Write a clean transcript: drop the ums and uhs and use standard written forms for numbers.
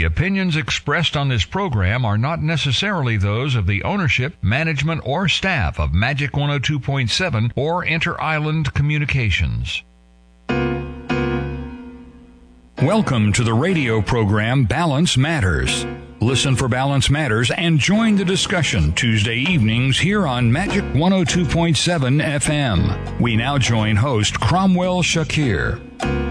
The opinions expressed on this program are not necessarily those of the ownership, management, or staff of Magic 102.7 or Inter-Island Communications. Welcome to the radio program Balance Matters. Listen for Balance Matters and join the discussion Tuesday evenings here on Magic 102.7 FM. We now join host Cromwell Shakir.